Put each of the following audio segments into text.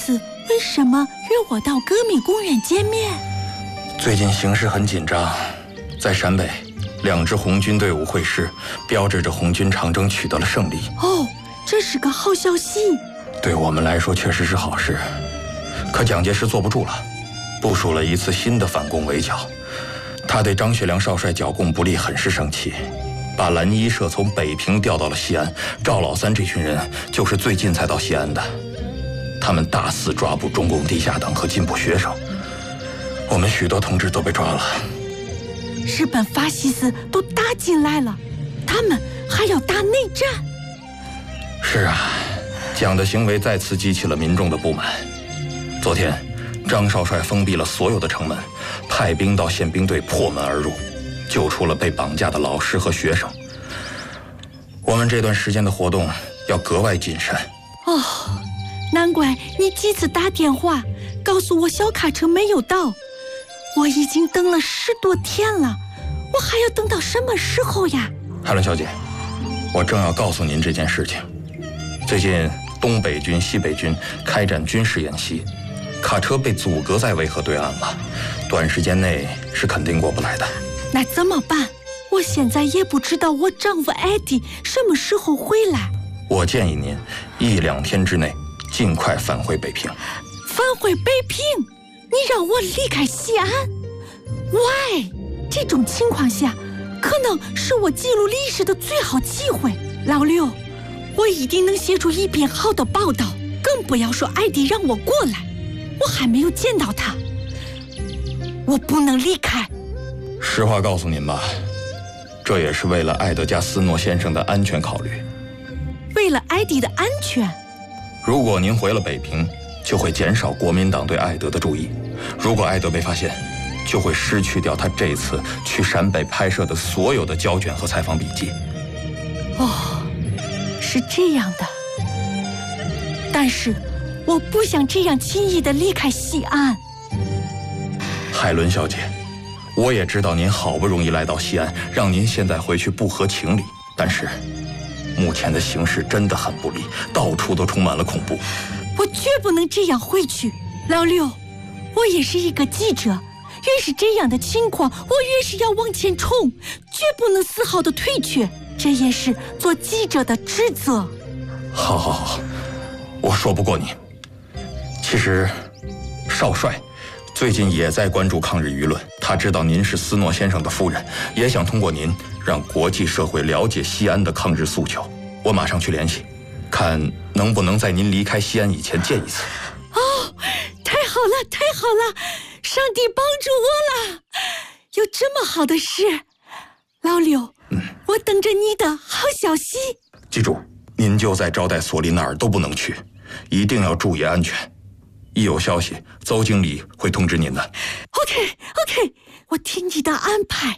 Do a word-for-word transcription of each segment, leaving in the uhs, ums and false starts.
次为什么约我到革命公园见面？ 最近形势很紧张，在陕北，两支红军队伍会师，标志着红军长征取得了胜利。 哦，这是个好消息。 对我们来说确实是好事，可蒋介石坐不住了，部署了一次新的反攻围剿。他对张学良少帅剿共不利很是生气，把蓝一社从北平调到了西安。赵老三这群人就是最近才到西安的，他们大肆抓捕中共地下党和进步学生，我们许多同志都被抓了。 日本法西斯都打进来了，他们还要打内战。 是啊，蒋的行为再次激起了民众的不满。昨天张少帅封闭了所有的城门，派兵到宪兵队破门而入，救出了被绑架的老师和学生。我们这段时间的活动要格外谨慎。 哦，难怪你几次打电话告诉我小卡车没有到，我已经等了十多天了，我还要等到什么时候呀？ 海伦小姐，我正要告诉您这件事情。最近东北军、西北军开展军事演习，卡车被阻隔在渭河对岸了，短时间内是肯定过不来的。 那怎么办？我现在也不知道我丈夫艾迪什么时候回来。 我建议您一两天之内尽快返回北平。 返回北平？你让我离开西安？喂，这种情况下可能是我记录历史的最好机会。老六，我一定能写出一篇好的报道，更不要说艾迪让我过来，我还没有见到他，我不能离开。 实话告诉您吧，这也是为了艾德加斯诺先生的安全考虑。 为了艾迪的安全？ 如果您回了北平，就会减少国民党对艾德的注意。如果艾德被发现，就会失去掉他这次去陕北拍摄的所有的胶卷和采访笔记。 哦，是这样的。但是我不想这样轻易地离开西安。 海伦小姐，我也知道您好不容易来到西安，让您现在回去不合情理，但是目前的形势真的很不利，到处都充满了恐怖。 我绝不能这样回去。老六，我也是一个记者，越是这样的情况，我越是要往前冲，绝不能丝毫的退却，这也是做记者的职责。 好好好，我说不过你。其实少帅最近也在关注抗日舆论，他知道您是斯诺先生的夫人，也想通过您让国际社会了解西安的抗日诉求。我马上去联系，看能不能在您离开西安以前见一次。 哦，太好了太好了，上帝帮助我了，有这么好的事。老六，嗯，我等着你的好消息。 记住，您就在招待所里，哪儿都不能去，一定要注意安全。一有消息，邹经理会通知您的。 OK OK， 我听你的安排。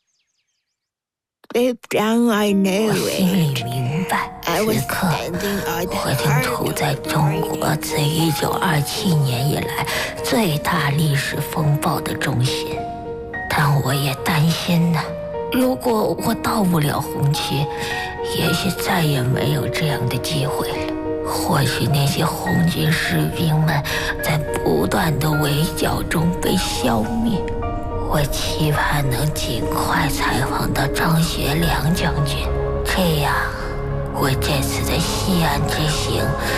我心里明白，此刻我正处在中国自一九二七年以来最大历史风暴的中心，但我也担心呢，如果我到不了红旗，也许再也没有这样的机会了。或许那些红军士兵们在不断的围剿中被消灭。我期盼能尽快采访到张学良将军，这样我这次的西安之行